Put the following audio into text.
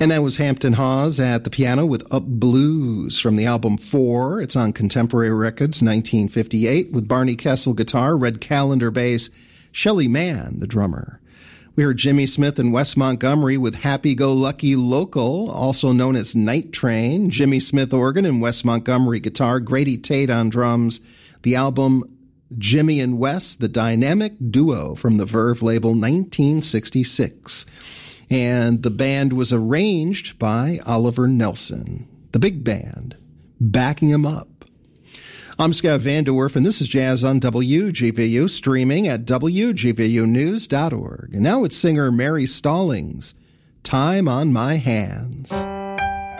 And that was Hampton Hawes at the piano with Up Blues from the album 4. It's on Contemporary Records, 1958, with Barney Kessel guitar, Red Callender bass, Shelly Manne, the drummer. We heard Jimmy Smith and Wes Montgomery with Happy Go Lucky Local, also known as Night Train, Jimmy Smith organ and Wes Montgomery guitar, Grady Tate on drums. The album Jimmy and Wes, the Dynamic Duo from the Verve label, 1966. And the band was arranged by Oliver Nelson, the big band, backing him up. I'm Scott Van Der Werf, and this is Jazz on WGVU, streaming at WGVUnews.org. And now it's singer Mary Stallings, Time on My Hands.